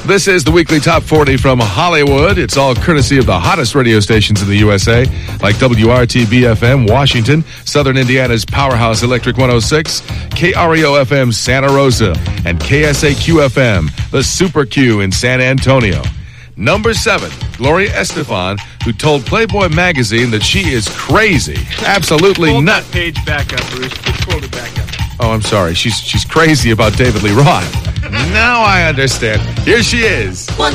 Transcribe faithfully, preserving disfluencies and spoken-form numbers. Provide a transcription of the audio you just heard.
This is the weekly Top forty from Hollywood. It's all courtesy of the hottest radio stations in the U S A, like W R T B F M, Washington, Southern Indiana's Powerhouse Electric one oh six, K R E O F M, Santa Rosa, and K S A Q F M, the Super Q in San Antonio. Number seven, Gloria Estefan, who told Playboy magazine that she is crazy, absolutely Hold nuts. that page back up, Bruce. Just hold it back up. Oh, I'm sorry. She's she's crazy about David Lee Roth. Now I understand. Here she is. one